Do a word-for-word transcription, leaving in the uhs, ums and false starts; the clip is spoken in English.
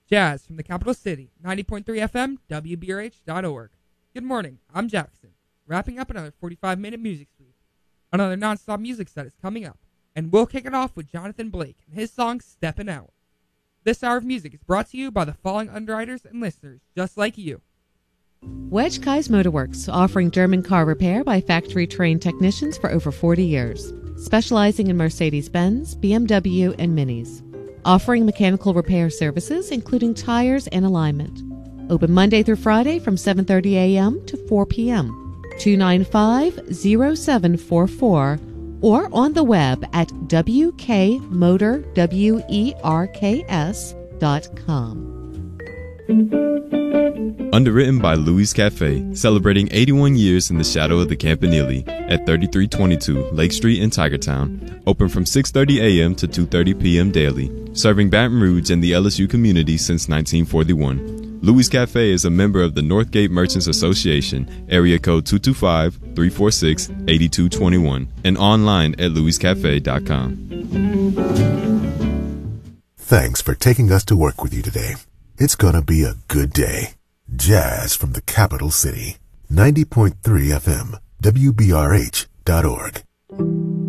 Jazz from the capital city, ninety point three F M, W B R H dot org. Good morning, I'm Jackson, wrapping up another forty-five minute music sweep. Another non-stop music set is coming up, and we'll kick it off with Jonathan Blake and his song Steppin' Out. This hour of music is brought to you by the following underwriters and listeners just like you. Wedge Kai's Motorworks, offering German car repair by factory-trained technicians for over forty years, specializing in Mercedes-Benz, B M W, and Minis. Offering mechanical repair services, including tires and alignment. Open Monday through Friday from seven thirty a.m. to four p.m. two nine five, zero seven four four or on the web at w k motor werks dot com. Underwritten by Louis Cafe, celebrating eighty-one years in the shadow of the Campanile at thirty-three twenty-two Lake Street in Tigertown. Open from six thirty a.m. to two thirty p.m. daily. Serving Baton Rouge and the L S U community since nineteen forty-one. Louis Cafe is a member of the Northgate Merchants Association, area code two two five, three four six, eight two two one, and online at louis cafe dot com. Thanks for taking us to work with you today. It's gonna be a good day. Jazz from the capital city. ninety point three F M, W B R H dot org.